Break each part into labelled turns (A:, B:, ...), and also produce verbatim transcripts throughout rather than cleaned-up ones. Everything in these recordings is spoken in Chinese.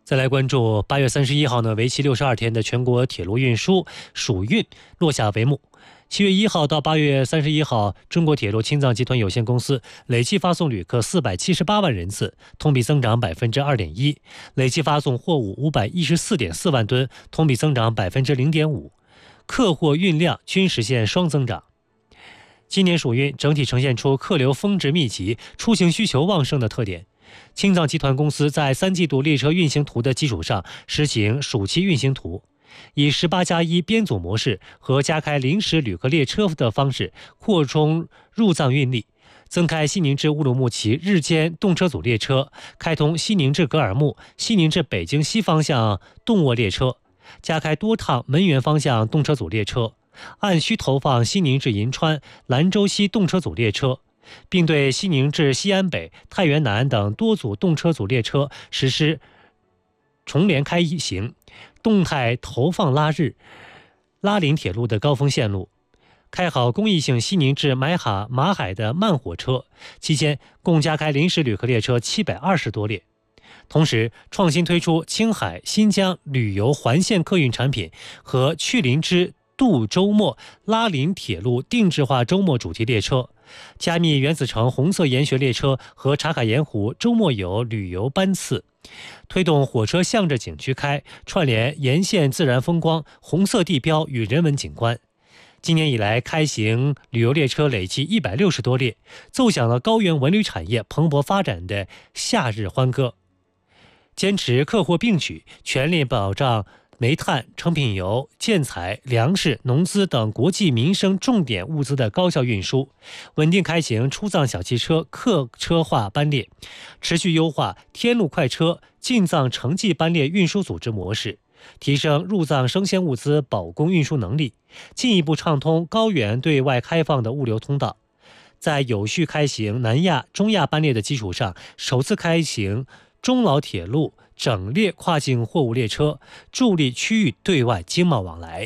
A: 再来关注八月三十一号呢，为期六十二天的全国铁路运输暑运落下帷幕。七月一号到八月三十一号，中国铁路青藏集团有限公司累计发送旅客四百七十八万人次，同比增长百分之二点一；累计发送货物五百一十四点四万吨，同比增长百分之零点五，客货运量均实现双增长。今年暑运整体呈现出客流峰值密集、出行需求旺盛的特点。青藏集团公司在三季度列车运行图的基础上，实行暑期运行图，以十八加一编组模式和加开临时旅客列车的方式扩充入藏运力，增开西宁至乌鲁木齐日间动车组列车，开通西宁至格尔木、西宁至北京西方向动卧列车，加开多趟门源方向动车组列车，按需投放西宁至银川、兰州西动车组列车，并对西宁至西安北、太原南等多组动车组列车实施重联开行，动态投放拉日、拉临铁路的高峰线路，开好公益性西宁至买哈马海的慢火车，期间共加开临时旅客列车七百二十多列。同时，创新推出青海、新疆旅游环线客运产品和去临之度周末拉临铁路定制化周末主题列车，加密原子城红色研学列车和茶卡盐湖周末游旅游班次，推动火车向着景区开，串联沿线自然风光、红色地标与人文景观。今年以来开行旅游列车累计一百六十多列，奏响了高原文旅产业蓬勃发展的夏日欢歌。坚持客货并举，全力保障煤炭、成品油、建材、粮食、农资等国际民生重点物资的高效运输，稳定开行出藏小汽车客车化班列，持续优化天路快车、进藏城际班列运输组织模式，提升入藏生鲜物资保供运输能力，进一步畅通高原对外开放的物流通道。在有序开行南亚、中亚班列的基础上，首次开行中老铁路整列跨境货物列车，助力区域对外经贸往来。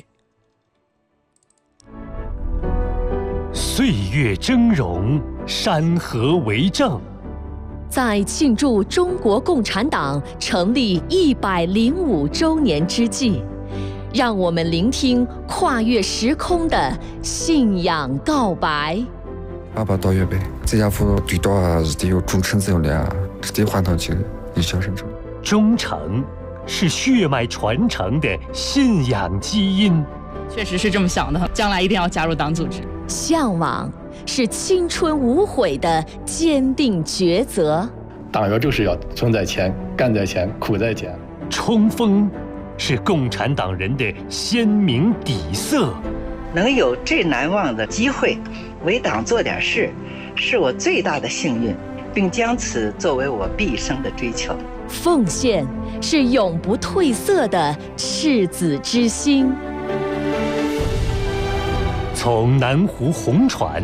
A: 岁月峥嵘，山河为证。
B: 在庆祝中国共产党成立一百零五周年之际，让我们聆听跨越时空的信仰告白。
C: 爸爸到月呗，这家伙最多还是得有忠诚这样的，是得换上去一小生成。
A: 忠诚是血脉传承的信仰基因，
D: 确实是这么想的，将来一定要加入党组织。
B: 向往是青春无悔的坚定抉择。
E: 党员就是要存在前、干在前、苦在前。
A: 冲锋是共产党人的鲜明底色。
F: 能有最难忘的机会为党做点事，是我最大的幸运，并将此作为我毕生的追求。
B: 奉献是永不褪色的赤子之心。
A: 从南湖红船